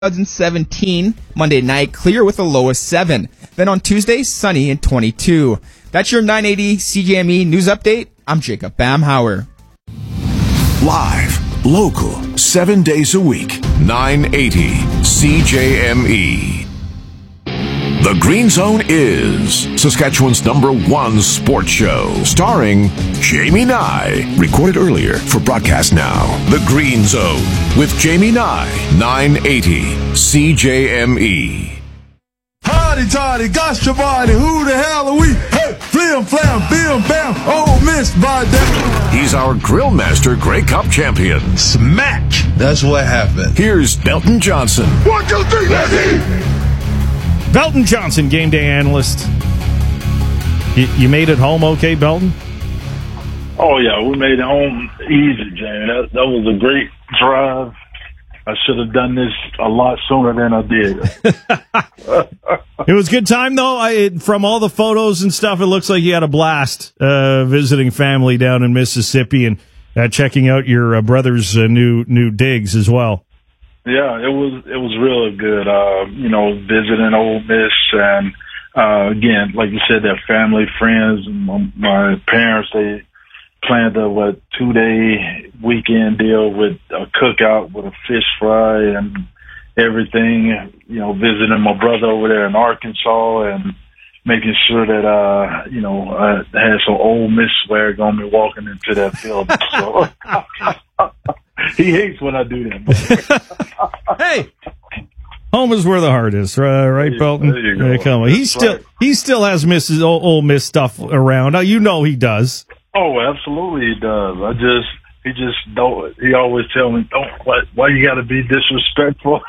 2017. Monday night, clear with a low of 7. Then on Tuesday, sunny and 22. That's your 980 CJME news update. I'm Jacob Bamhauer. Live, local, 7 days a week, 980 CJME. The Green Zone is Saskatchewan's #1 sports show, starring Jamie Nye. Recorded earlier for broadcast now. The Green Zone with Jamie Nye, 980 CJME. Howdy, toddy, gosh, your body, who the hell are we? Hey, flim, flam, bim, bam, oh, miss, by that. He's our grill master, Grey Cup champion. Smack! That's what happened. Here's Belton Johnson. 1, 2, 3, let's eat! Belton Johnson, game day analyst. You made it home okay, Belton? Oh, yeah, we made it home easy, Jamie. That was a great drive. I should have done this a lot sooner than I did. It was a good time, though. From all the photos and stuff, it looks like you had a blast visiting family down in Mississippi and checking out your brother's new digs as well. Yeah, it was really good. Visiting Ole Miss and again, like you said, their family, friends, my parents. They planned a 2-day weekend deal with a cookout with a fish fry and everything. Visiting my brother over there in Arkansas and making sure that I had some Ole Miss swag on me walking into that building. So. He hates when I do that. Hey, home is where the heart is, right, Belton? There you go. Come on. He still has Ole Miss stuff around. He does. Oh, absolutely, he does. He just don't. He always tell me, why you got to be disrespectful?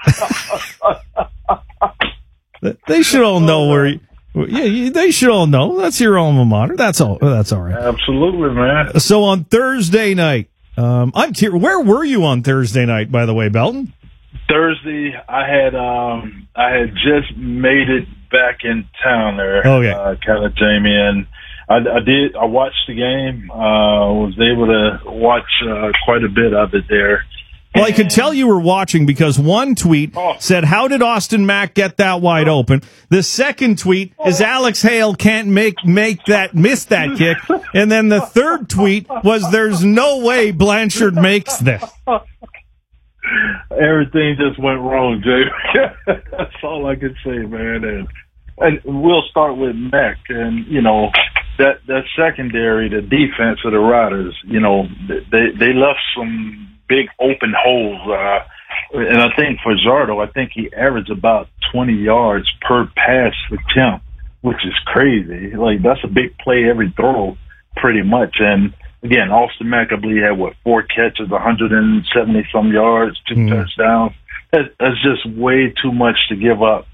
They should all know where. They should all know that's your alma mater. That's all. That's all right. Absolutely, man. So on Thursday night. I'm curious, where were you on Thursday night, by the way, Belton? Thursday, I had just made it back in town there, kind of, Jamie, and I watched the game, was able to watch quite a bit of it there. Well, I could tell you were watching because one tweet said, "How did Austin Mack get that wide open?" The second tweet is Alex Hale can't miss that kick. And then the third tweet was, "There's no way Blanchard makes this." Everything just went wrong, Jay. That's all I can say, man. And we'll start with Mack, and that secondary, the defense of the Riders. They left some big open holes, and I think for Zardo, I think he averaged about 20 yards per pass attempt, which is crazy. Like, that's a big play every throw, pretty much. And again, Austin Mack, I believe, had 4 catches, 170 some yards, 2 touchdowns. That's just way too much to give up,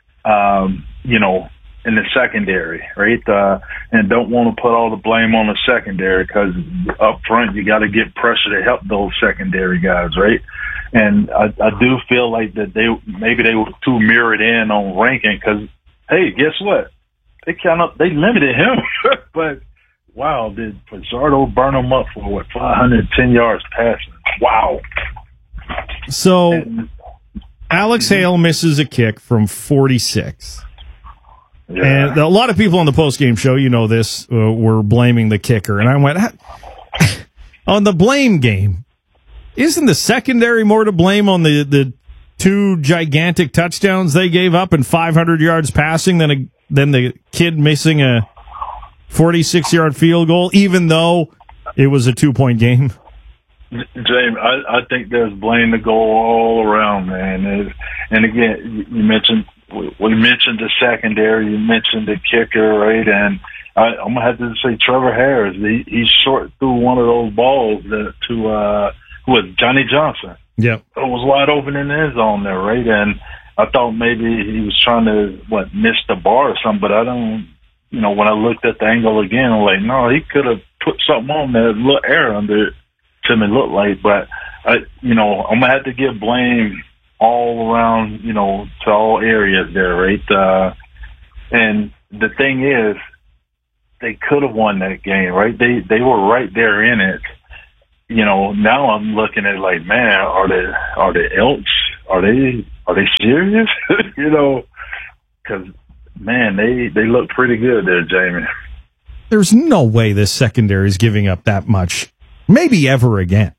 in the secondary, right? And don't want to put all the blame on the secondary, because up front you got to get pressure to help those secondary guys, right? And I do feel like that they were too mirrored in on ranking, because hey, guess what? They limited him, but wow, did Pizzardo burn him up for 510 yards passing? Wow. So Alex Hale misses a kick from 46. Yeah. And a lot of people on the post-game show, this, were blaming the kicker. And I went, on the blame game, isn't the secondary more to blame on the 2 gigantic touchdowns they gave up and 500 yards passing than the kid missing a 46-yard field goal, even though it was a 2-point game? James, I think there's blame to go all around, man. And again, we mentioned the secondary, you mentioned the kicker, right? And I'm gonna have to say Trevor Harris. He short threw one of those balls to who was Johnny Johnson. Yeah, it was wide open in the end zone there, right? And I thought maybe he was trying to miss the bar or something, but I don't. When I looked at the angle again, I'm like, no, he could have put something on there, a little air under it to me look like. But I'm gonna have to give blame all around, to all areas there, right? And the thing is, they could have won that game, right? They were right there in it. Now I'm looking at it like, man, are the Elks, are are they serious? You know, because, man, they look pretty good there, Jamie. There's no way this secondary is giving up that much, maybe ever again.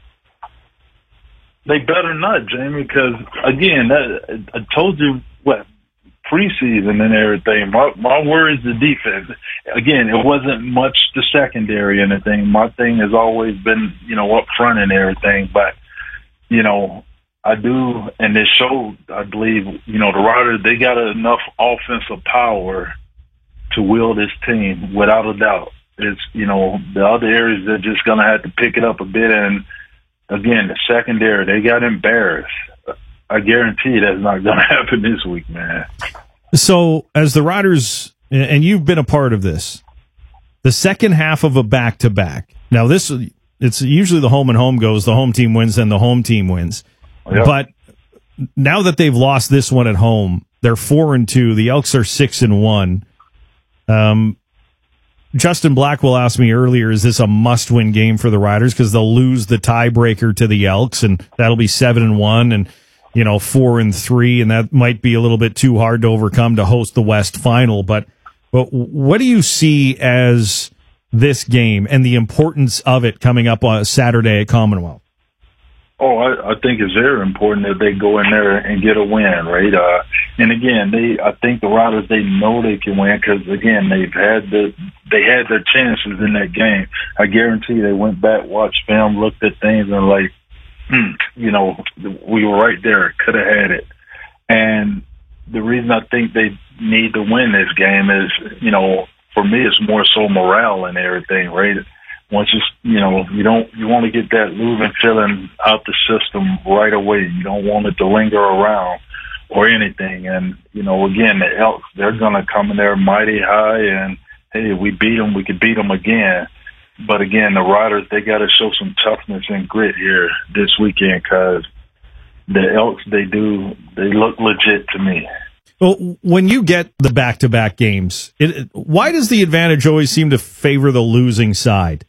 They better not, Jamie, because, again, I told you what, preseason and everything. My worry is the defense. Again, it wasn't much the secondary and everything. My thing has always been, you know, up front and everything. But, you know, I do, and it showed, I believe, you know, the Riders, they got enough offensive power to wield this team, without a doubt. It's, you know, the other areas they're just going to have to pick it up a bit. And, again, the secondary, they got embarrassed. I guarantee that's not going to happen this week, man. So, as the Riders, and you've been a part of this, the second half of a back-to-back. Now, it's usually the home and home goes, the home team wins, then the home team wins. Yep. But now that they've lost this one at home, they're 4-2. The Elks are 6-1. Justin Blackwell asked me earlier, is this a must-win game for the Riders? Because they'll lose the tiebreaker to the Elks, and that'll be 7-1, and, you know, 4-3, and that might be a little bit too hard to overcome to host the West Final. But what do you see as this game and the importance of it coming up on Saturday at Commonwealth? Oh, I think it's very important that they go in there and get a win, right? And again, I think the Riders, they know they can win because, again, they had their chances in that game. I guarantee they went back, watched film, looked at things, and like, you know, we were right there, could have had it. And the reason I think they need to win this game is, you know, for me, it's more so morale and everything, right? Once you want to get that losing feeling out the system right away. You don't want it to linger around or anything. And, you know, again, the Elks, they're going to come in there mighty high and, hey, we beat them, we could beat them again. But again, the Riders, they got to show some toughness and grit here this weekend because the Elks, they look legit to me. Well, when you get the back-to-back games, why does the advantage always seem to favor the losing side?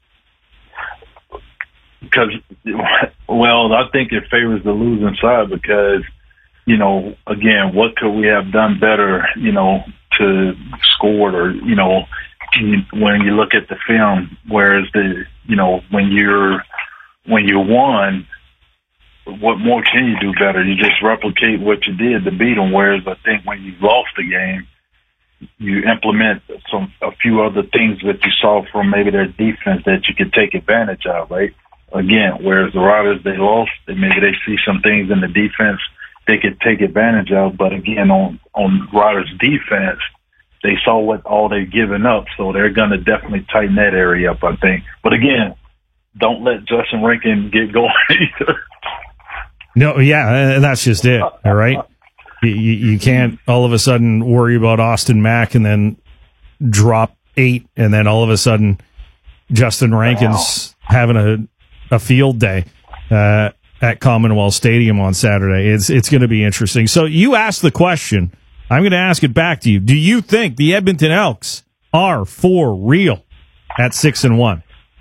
Because, well, I think it favors the losing side because, you know, again, what could we have done better, you know, to score or, you know, when you look at the film, whereas when you won, what more can you do better? You just replicate what you did to beat them. Whereas I think when you lost the game, you implement a few other things that you saw from maybe their defense that you could take advantage of, right? Again, whereas the Riders, they lost, maybe they see some things in the defense they could take advantage of. But again, on Riders' defense, they saw what all they've given up, so they're going to definitely tighten that area up, I think. But again, don't let Justin Rankin get going either. No, yeah, and that's just it, all right? You can't all of a sudden worry about Austin Mack and then drop 8, and then all of a sudden Justin Rankin's having a field day at Commonwealth Stadium on Saturday. It's going to be interesting. So you asked the question. I'm going to ask it back to you. Do you think the Edmonton Elks are for real at 6-1?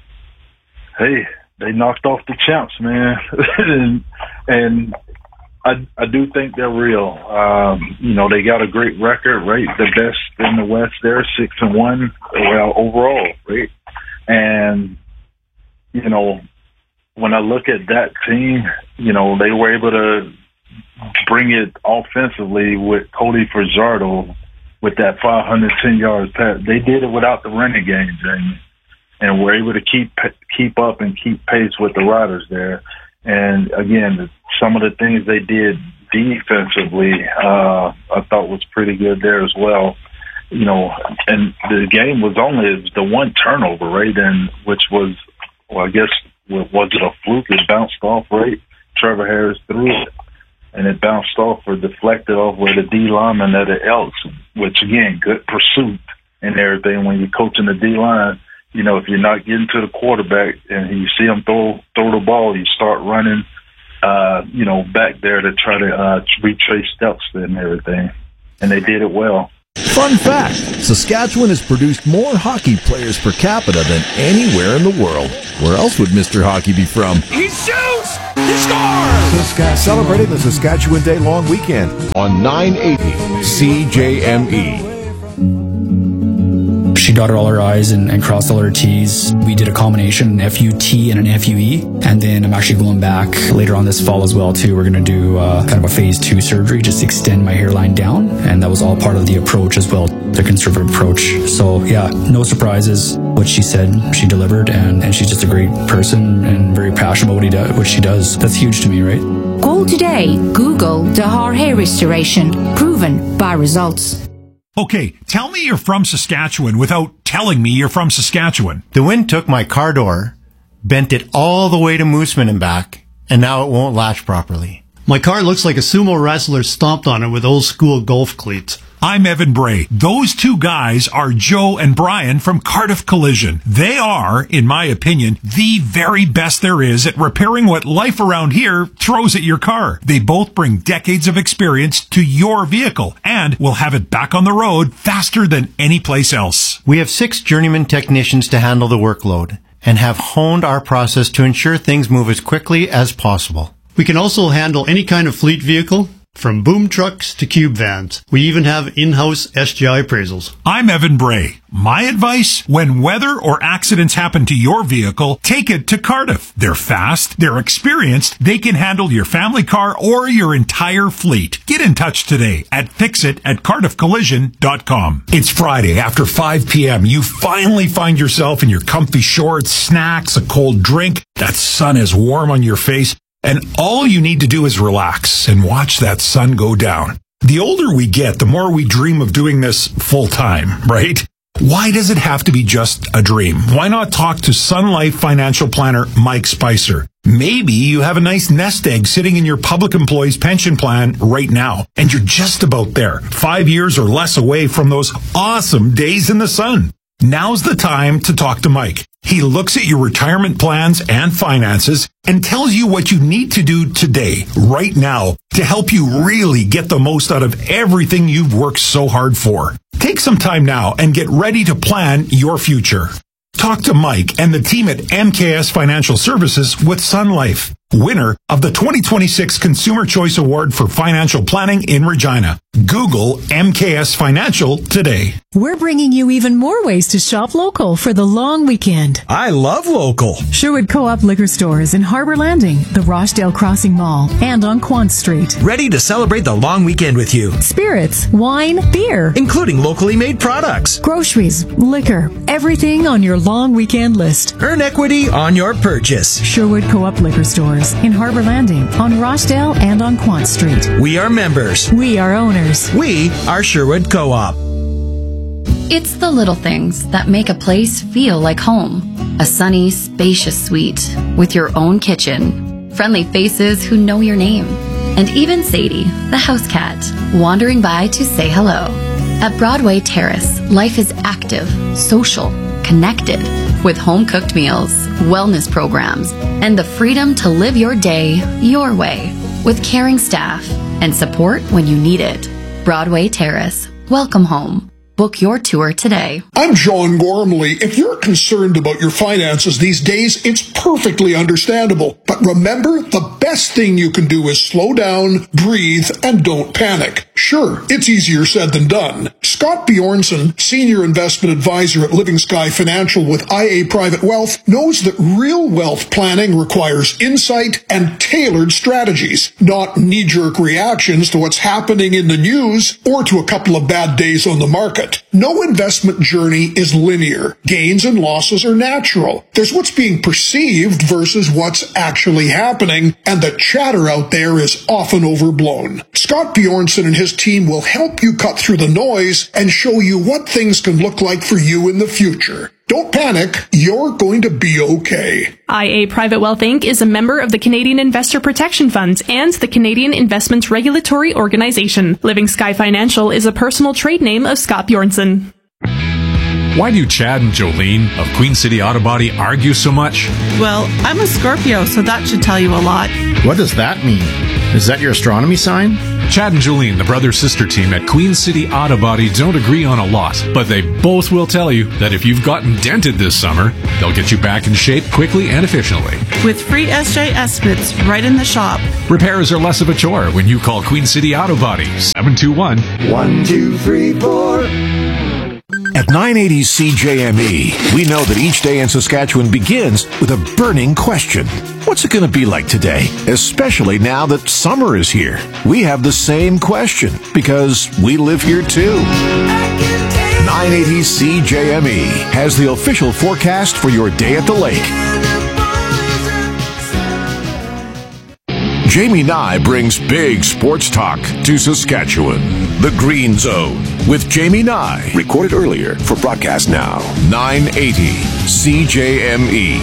Hey, they knocked off the champs, man. and I do think they're real. You know, they got a great record, right? The best in the West there, 6-1, well, overall, right? And, you know, when I look at that team, you know, they were able to bring it offensively with Cody Fajardo with that 510 yards pass. They did it without the running game, Jamie, and were able to keep up and keep pace with the Riders there. And again, some of the things they did defensively, I thought was pretty good there as well. You know, and the game was only the one turnover, right? And which was, well, I guess, was it a fluke? It bounced off, right? Trevor Harris threw it, and it bounced off or deflected off where the D lineman of the Elks, which again, good pursuit and everything. When you're coaching the D line, you know, if you're not getting to the quarterback and you see him throw the ball, you start running, you know, back there to try to retrace steps and everything. And they did it well. Fun fact, Saskatchewan has produced more hockey players per capita than anywhere in the world. Where else would Mr. Hockey be from? He shoots! He scores! Celebrating the Saskatchewan Day long weekend on 980 CJME. She dotted all her I's and crossed all her T's. We did a combination, an FUT and an FUE. And then I'm actually going back later on this fall as well, too. We're going to do kind of a phase 2 surgery, just extend my hairline down. And that was all part of the approach as well, the conservative approach. So, yeah, no surprises. What she said, she delivered. And she's just a great person and very passionate about what she does. That's huge to me, right? Call today. Google Dahar Hair Restoration. Proven by results. Okay, tell me you're from Saskatchewan without telling me you're from Saskatchewan. The wind took my car door, bent it all the way to Mooseman and back, and now it won't latch properly. My car looks like a sumo wrestler stomped on it with old school golf cleats. I'm Evan Bray. Those two guys are Joe and Brian from Cardiff Collision. They are, in my opinion, the very best there is at repairing what life around here throws at your car. They both bring decades of experience to your vehicle and will have it back on the road faster than any place else. We have 6 journeyman technicians to handle the workload and have honed our process to ensure things move as quickly as possible. We can also handle any kind of fleet vehicle, from boom trucks to cube vans. We even have in-house SGI appraisals. I'm Evan Bray. My advice, when weather or accidents happen to your vehicle, take it to Cardiff. They're fast, they're experienced, they can handle your family car or your entire fleet. Get in touch today at fixit@cardiffcollision.com. It's Friday after 5 p.m. You finally find yourself in your comfy shorts, snacks, a cold drink. That sun is warm on your face. And all you need to do is relax and watch that sun go down. The older we get, the more we dream of doing this full time, right? Why does it have to be just a dream? Why not talk to Sun Life financial planner Mike Spicer? Maybe you have a nice nest egg sitting in your public employee's pension plan right now, and you're just about there, 5 years or less away from those awesome days in the sun. Now's the time to talk to Mike. He looks at your retirement plans and finances and tells you what you need to do today, right now, to help you really get the most out of everything you've worked so hard for. Take some time now and get ready to plan your future. Talk to Mike and the team at MKS Financial Services with Sun Life, winner of the 2026 Consumer Choice Award for Financial Planning in Regina. Google MKS Financial today. We're bringing you even more ways to shop local for the long weekend. I love local. Sherwood Co-op liquor stores in Harbor Landing, the Rochdale Crossing Mall, and on Quant Street. Ready to celebrate the long weekend with you. Spirits, wine, beer, including locally made products, groceries, liquor, everything on your long weekend list. Earn equity on your purchase. Sherwood Co-op liquor stores in Harbor Landing, on Rochdale, and on Quant Street. We are members. We are owners. We are Sherwood Co-op. It's the little things that make a place feel like home. A sunny, spacious suite with your own kitchen, friendly faces who know your name, and even Sadie, the house cat, wandering by to say hello. At Broadway Terrace, life is active, social, connected, with home-cooked meals, wellness programs, and the freedom to live your day your way, with caring staff and support when you need it. Broadway Terrace. Welcome home. Book your tour today. I'm John Gormley. If you're concerned about your finances these days, it's perfectly understandable. But remember, the best thing you can do is slow down, breathe, and don't panic. Sure, it's easier said than done. Scott Bjornson, Senior Investment Advisor at Living Sky Financial with IA Private Wealth, knows that real wealth planning requires insight and tailored strategies, not knee-jerk reactions to what's happening in the news or to a couple of bad days on the market. No investment journey is linear. Gains and losses are natural. There's what's being perceived versus what's actually happening, and the chatter out there is often overblown. Scott Bjornson and his team will help you cut through the noise and show you what things can look like for you in the future. Don't panic. You're going to be okay. IA Private Wealth Inc. is a member of the Canadian Investor Protection Funds and the Canadian Investments Regulatory Organization. Living Sky Financial is a personal trade name of Scott Bjornson. Why do Chad and Jolene of Queen City Auto Body argue so much? Well, I'm a Scorpio, so that should tell you a lot. What does that mean? Is that your astronomy sign? Chad and Jolene, the brother-sister team at Queen City Auto Body, don't agree on a lot, but they both will tell you that if you've gotten dented this summer, they'll get you back in shape quickly and efficiently. With free SJ estimates right in the shop. Repairs are less of a chore when you call Queen City Auto Body, 721-1234. At 980 CJME, we know that each day in Saskatchewan begins with a burning question. What's it going to be like today? Especially now that summer is here. We have the same question because we live here too. 980 CJME has the official forecast for your day at the lake. Jamie Nye brings big sports talk to Saskatchewan. The Green Zone with Jamie Nye. Recorded earlier for broadcast now. 980 CJME.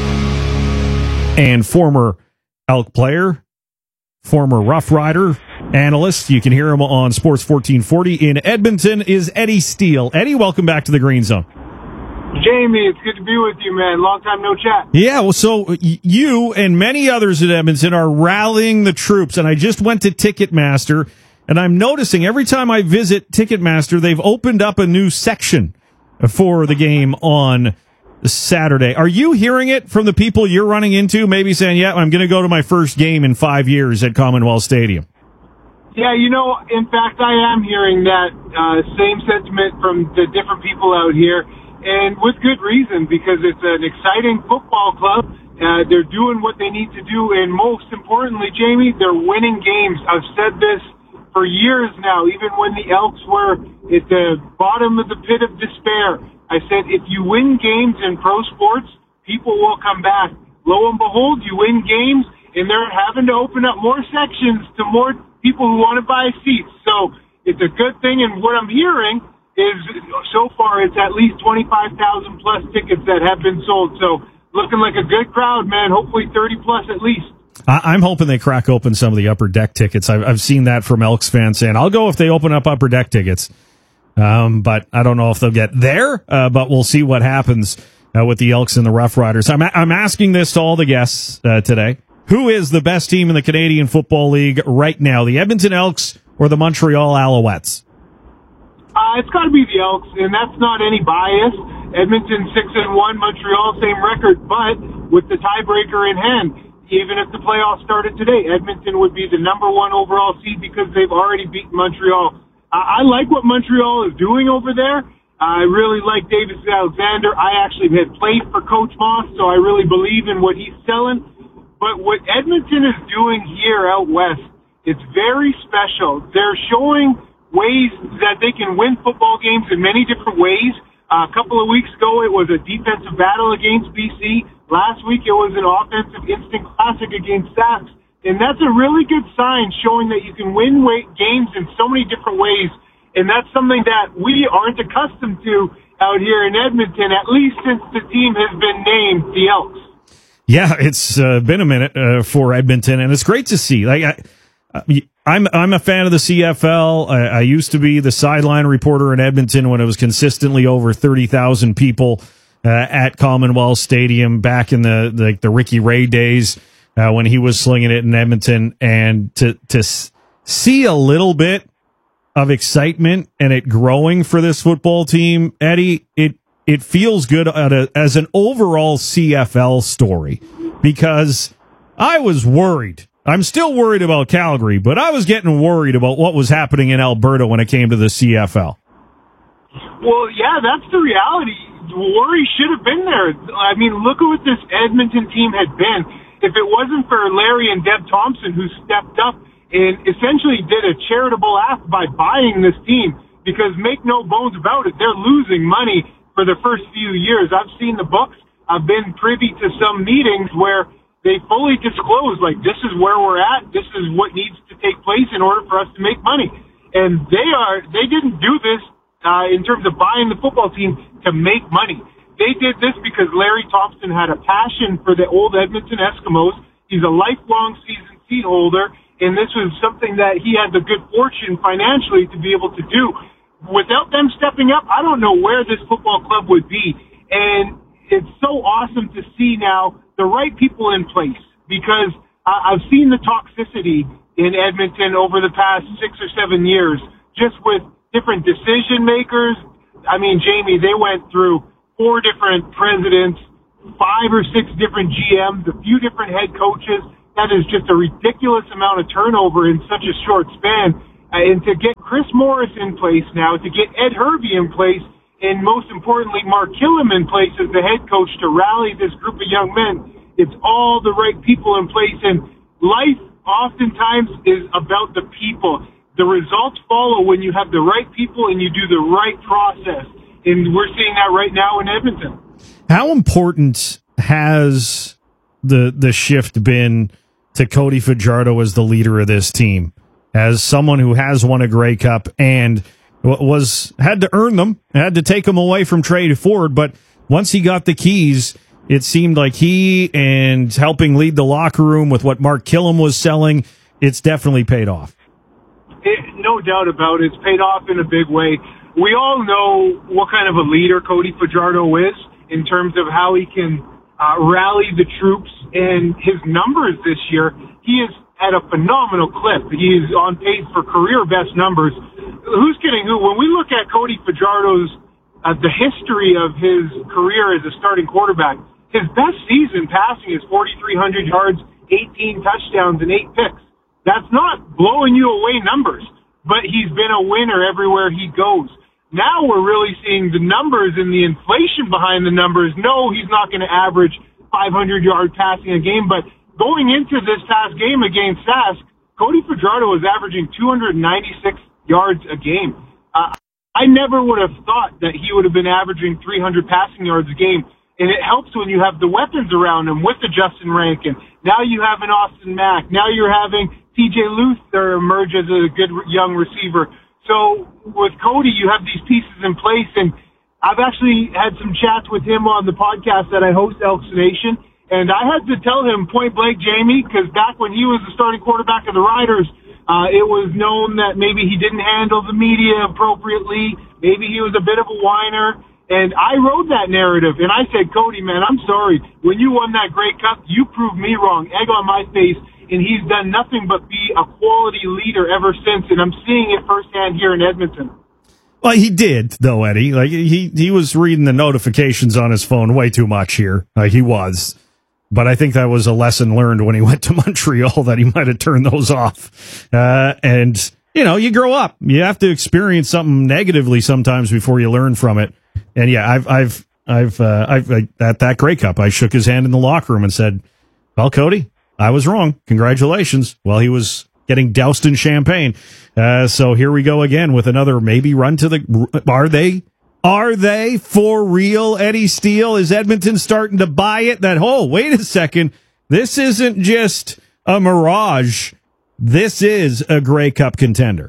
And former Elk player, former Rough Rider analyst. You can hear him on Sports 1440 in Edmonton is Eddie Steele. Eddie, welcome back to the Green Zone. Jamie, it's good to be with you, man. Long time no chat. Yeah, well, so you and many others in Edmonton are rallying the troops, and I just went to Ticketmaster, and I'm noticing every time I visit Ticketmaster, they've opened up a new section for the game on Saturday. Are you hearing it from the people you're running into, maybe saying, yeah, I'm going to go to my first game in 5 years at Commonwealth Stadium? Yeah, in fact, I am hearing that same sentiment from the different people out here. And with good reason, because it's an exciting football club. They're doing what they need to do, and most importantly, Jamie, they're winning games. I've said this for years now, even when the Elks were at the bottom of the pit of despair. I said, if you win games in pro sports, people will come back. Lo and behold, you win games, and they're having to open up more sections to more people who want to buy seats. So it's a good thing, and what I'm hearing is so far it's at least 25,000 plus tickets that have been sold. So looking like a good crowd, man. Hopefully 30 plus at least. I'm hoping they crack open some of the upper deck tickets. I've seen that from Elks fans saying, I'll go if they open up upper deck tickets. But I don't know if they'll get there, but we'll see what happens with the Elks and the Rough Riders. I'm asking this to all the guests today. Who is the best team in the Canadian Football League right now, the Edmonton Elks or the Montreal Alouettes? It's got to be the Elks, and that's not any bias. Edmonton 6-1, Montreal same record, but with the tiebreaker in hand, even if the playoffs started today, Edmonton would be the number one overall seed because they've already beaten Montreal. I like what Montreal is doing over there. I really like Davis Alexander. I actually had played for Coach Moss, so I really believe in what he's selling. But what Edmonton is doing here out west, it's very special. They're showing ways that they can win football games in many different ways. A couple of weeks ago, it was a defensive battle against BC. Last week, it was an offensive instant classic against Sacs. And that's a really good sign showing that you can win games in so many different ways. And that's something that we aren't accustomed to out here in Edmonton, at least since the team has been named the Elks. Yeah, it's been a minute for Edmonton, and it's great to see. I'm a fan of the CFL. I used to be the sideline reporter in Edmonton when it was consistently over 30,000 people at Commonwealth Stadium back in the Ricky Ray days when he was slinging it in Edmonton. And to see a little bit of excitement and it growing for this football team, Eddie, it feels good as an overall CFL story because I was worried. I'm still worried about Calgary, but I was getting worried about what was happening in Alberta when it came to the CFL. Well, yeah, that's the reality. Worry should have been there. I mean, look at what this Edmonton team had been. If it wasn't for Larry and Deb Thompson, who stepped up and essentially did a charitable act by buying this team, because make no bones about it, they're losing money for the first few years. I've seen the books. I've been privy to some meetings where they fully disclose, like, this is where we're at, this is what needs to take place in order for us to make money. And they didn't do this in terms of buying the football team to make money. They did this because Larry Thompson had a passion for the old Edmonton Eskimos. He's a lifelong season seat holder, and this was something that he had the good fortune financially to be able to do. Without them stepping up, I don't know where this football club would be. And it's so awesome to see now the right people in place, because I've seen the toxicity in Edmonton over the past 6 or 7 years, just with different decision makers. I mean, Jamie, they went through 4 different presidents, 5 or 6 different GMs, a few different head coaches. That is just a ridiculous amount of turnover in such a short span. And to get Chris Morris in place now, to get Ed Hervey in place, and most importantly, Mark Killam in place as the head coach to rally this group of young men, it's all the right people in place. And life oftentimes is about the people. The results follow when you have the right people and you do the right process. And we're seeing that right now in Edmonton. How important has the shift been to Cody Fajardo as the leader of this team, as someone who has won a Grey Cup and had to earn them, had to take them away from Trey Ford, but once he got the keys, it seemed like he and helping lead the locker room with what Mark Killam was selling, it's definitely paid off. No doubt about it. It's paid off in a big way. We all know what kind of a leader Cody Fajardo is in terms of how he can rally the troops, and his numbers this year, he is at a phenomenal clip. He is on pace for career best numbers. Who's kidding who? When we look at Cody Fajardo's, the history of his career as a starting quarterback, his best season passing is 4,300 yards, 18 touchdowns, and 8 picks. That's not blowing you away numbers, but he's been a winner everywhere he goes. Now we're really seeing the numbers and the inflation behind the numbers. No, he's not going to average 500-yard passing a game, but going into this past game against Sask, Cody Fajardo was averaging 296 yards a game. I never would have thought that he would have been averaging 300 passing yards a game, and it helps when you have the weapons around him with the Justin Rankin. Now you have an Austin Mack. Now you're having TJ Luther emerge as a good young receiver. So with Cody, you have these pieces in place, and I've actually had some chats with him on the podcast that I host, Elks Nation, and I had to tell him point blank, Jamie, because back when he was the starting quarterback of the Riders, it was known that maybe he didn't handle the media appropriately, maybe he was a bit of a whiner, and I rode that narrative, and I said, Cody, man, I'm sorry. When you won that Grey Cup, you proved me wrong. Egg on my face. And he's done nothing but be a quality leader ever since, and I'm seeing it firsthand here in Edmonton. Well, he did, though, Eddie. Like he was reading the notifications on his phone way too much here. He was. But I think that was a lesson learned when he went to Montreal, that he might have turned those off. And, you grow up. You have to experience something negatively sometimes before you learn from it. And, yeah, I've at that Grey Cup, I shook his hand in the locker room and said, well, Cody, I was wrong. Congratulations. Well, he was getting doused in champagne. So here we go again with another maybe run to the... Are they for real, Eddie Steele? Is Edmonton starting to buy it that, wait a second, this isn't just a mirage. This is a Grey Cup contender.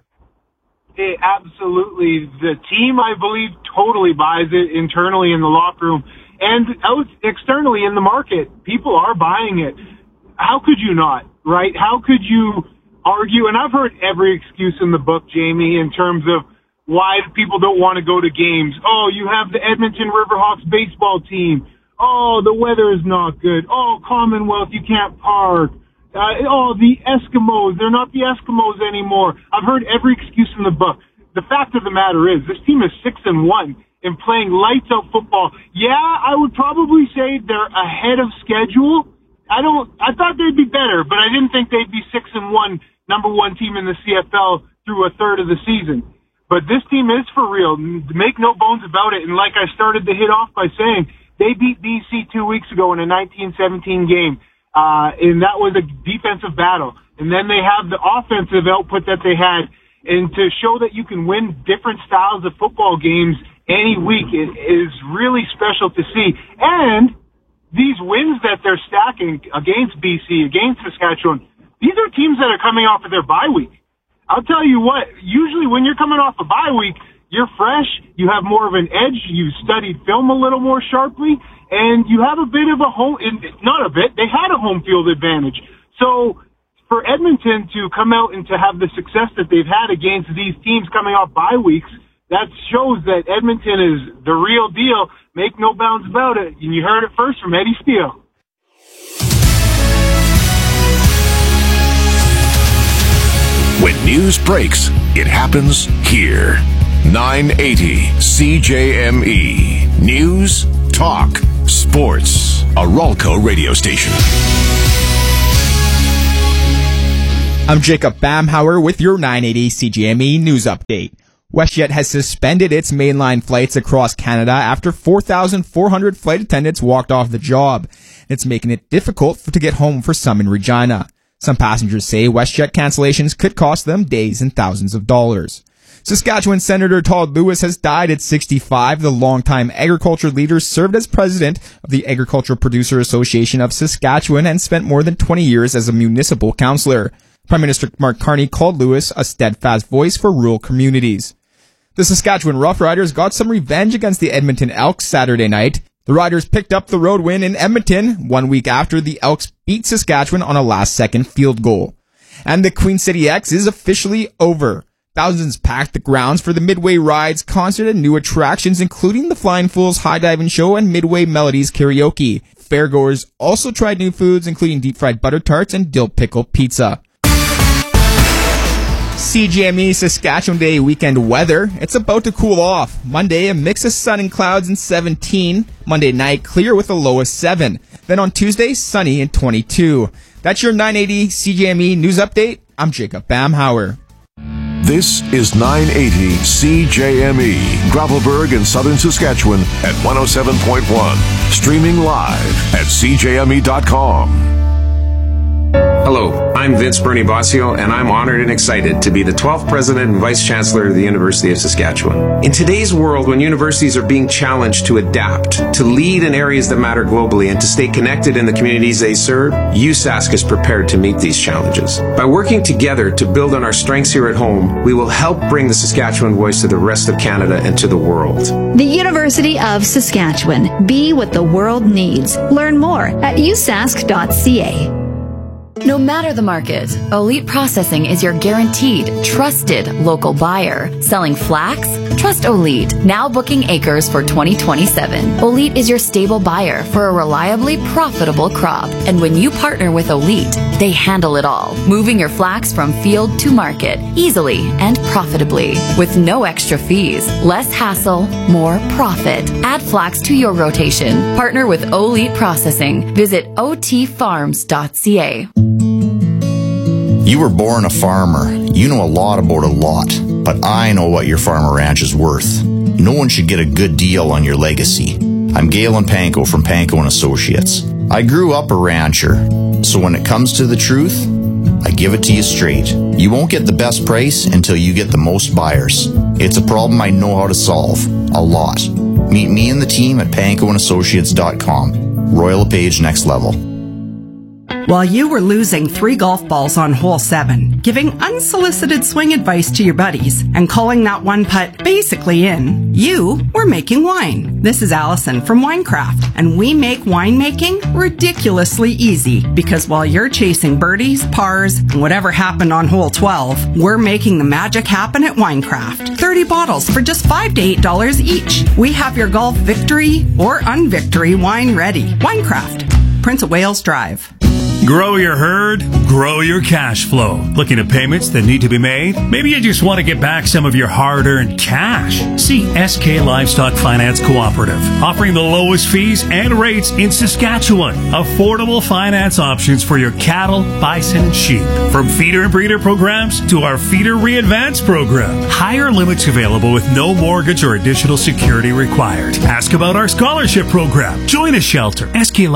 Absolutely. The team, I believe, totally buys it internally in the locker room and out externally in the market. People are buying it. How could you not, right? How could you argue? And I've heard every excuse in the book, Jamie, in terms of why people don't want to go to games. Oh, you have the Edmonton Riverhawks baseball team. Oh, the weather is not good. Oh, Commonwealth, you can't park. The Eskimos, they're not the Eskimos anymore. I've heard every excuse in the book. The fact of the matter is, this team is 6-1 and playing lights out football. Yeah, I would probably say they're ahead of schedule. I thought they'd be better, but I didn't think they'd be 6-1, number one team in the CFL through a third of the season. But this team is for real. Make no bones about it. And like I started to hit off by saying, they beat BC 2 weeks ago in a 1917 game. And that was a defensive battle. And then they have the offensive output that they had. And to show that you can win different styles of football games any week is really special to see. And these wins that they're stacking against BC, against Saskatchewan, these are teams that are coming off of their bye week. I'll tell you what, usually when you're coming off a bye week, you're fresh, you have more of an edge, you studied film a little more sharply, and you have a bit of a they had a home field advantage. So for Edmonton to come out and to have the success that they've had against these teams coming off bye weeks, that shows that Edmonton is the real deal. Make no bounds about it. And you heard it first from Eddie Steele. When news breaks, it happens here. 980 CJME. News, talk, sports. A Ralco radio station. I'm Jacob Bamhauer with your 980 CJME news update. WestJet has suspended its mainline flights across Canada after 4,400 flight attendants walked off the job. It's making it difficult to get home for some in Regina. Some passengers say WestJet cancellations could cost them days and thousands of dollars. Saskatchewan Senator Todd Lewis has died at 65. The longtime agriculture leader served as president of the Agricultural Producer Association of Saskatchewan and spent more than 20 years as a municipal councillor. Prime Minister Mark Carney called Lewis a steadfast voice for rural communities. The Saskatchewan Roughriders got some revenge against the Edmonton Elks Saturday night. The Riders picked up the road win in Edmonton 1 week after the Elks beat Saskatchewan on a last-second field goal. And the Queen City X is officially over. Thousands packed the grounds for the Midway Rides concert and new attractions, including the Flying Fools High Diving Show and Midway Melodies Karaoke. Fairgoers also tried new foods, including deep-fried butter tarts and dill pickle pizza. CJME Saskatchewan Day weekend weather. It's about to cool off. Monday, a mix of sun and clouds and 17. Monday night, clear with a low of 7. Then on Tuesday, sunny and 22. That's your 980 CJME news update. I'm Jacob Bamhauer. This is 980 CJME, Gravelburg in southern Saskatchewan at 107.1. Streaming live at CJME.com. Hello, I'm Vince Bernie Bossio, and I'm honored and excited to be the 12th President and Vice Chancellor of the University of Saskatchewan. In today's world, when universities are being challenged to adapt, to lead in areas that matter globally, and to stay connected in the communities they serve, USask is prepared to meet these challenges. By working together to build on our strengths here at home, we will help bring the Saskatchewan voice to the rest of Canada and to the world. The University of Saskatchewan. Be what the world needs. Learn more at usask.ca. No matter the market, Olite Processing is your guaranteed, trusted local buyer. Selling flax? Trust Olite. Now booking acres for 2027. Olite is your stable buyer for a reliably profitable crop. And when you partner with Olite, they handle it all, moving your flax from field to market easily and profitably. With no extra fees, less hassle, more profit. Add flax to your rotation. Partner with Olite Processing. Visit otfarms.ca. You were born a farmer. You know a lot about a lot, but I know what your farm or ranch is worth. No one should get a good deal on your legacy. I'm Galen Panko from Panko & Associates. I grew up a rancher, so when it comes to the truth, I give it to you straight. You won't get the best price until you get the most buyers. It's a problem I know how to solve. A lot. Meet me and the team at pankoandassociates.com. Royal LePage Next Level. While you were losing 3 golf balls on hole 7, giving unsolicited swing advice to your buddies, and calling that one putt basically in, you were making wine. This is Allison from Winecraft, and we make winemaking ridiculously easy, because while you're chasing birdies, pars, and whatever happened on hole 12, we're making the magic happen at Winecraft. 30 bottles for just $5 to $8 each. We have your golf victory or unvictory wine ready. Winecraft, Prince of Wales Drive. Grow your herd, grow your cash flow. Looking at payments that need to be made? Maybe you just want to get back some of your hard-earned cash. See SK Livestock Finance Cooperative, offering the lowest fees and rates in Saskatchewan. Affordable finance options for your cattle, bison, and sheep. From feeder and breeder programs to our Feeder Readvance program. Higher limits available with no mortgage or additional security required. Ask about our scholarship program. Join a shelter.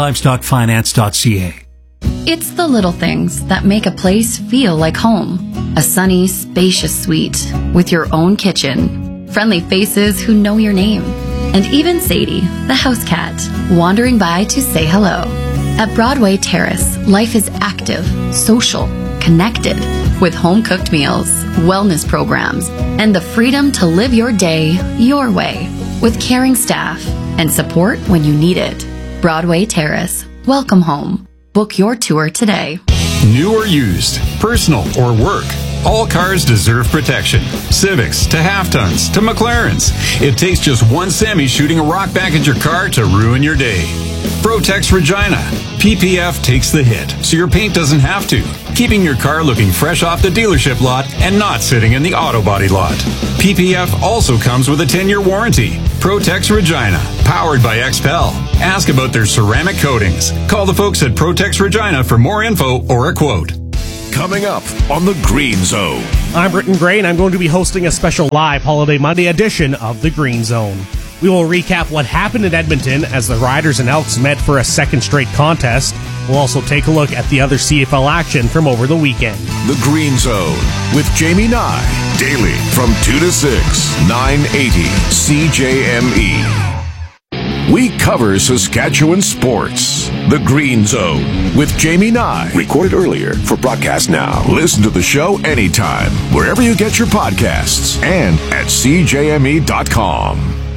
SKLivestockFinance.ca. It's the little things that make a place feel like home. A sunny, spacious suite with your own kitchen. Friendly faces who know your name. And even Sadie, the house cat, wandering by to say hello. At Broadway Terrace, life is active, social, connected, with home-cooked meals, wellness programs, and the freedom to live your day your way, with caring staff and support when you need it. Broadway Terrace. Welcome home. Book your tour today. New or used, personal or work, all cars deserve protection. Civics to half-tons to McLarens. It takes just one semi shooting a rock back at your car to ruin your day. Protex Regina. PPF takes the hit, so your paint doesn't have to, keeping your car looking fresh off the dealership lot and not sitting in the auto body lot. PPF also comes with a 10-year warranty. Protex Regina, powered by XPEL. Ask about their ceramic coatings. Call the folks at Protex Regina for more info or a quote. Coming up on the Green Zone. I'm Britton Gray, and I'm going to be hosting a special live Holiday Monday edition of the Green Zone. We will recap what happened in Edmonton as the Riders and Elks met for a second straight contest. We'll also take a look at the other CFL action from over the weekend. The Green Zone with Jamie Nye. Daily from 2 to 6, 980 CJME. We cover Saskatchewan sports. The Green Zone with Jamie Nye. Recorded earlier for broadcast now. Listen to the show anytime, wherever you get your podcasts, and at CJME.com.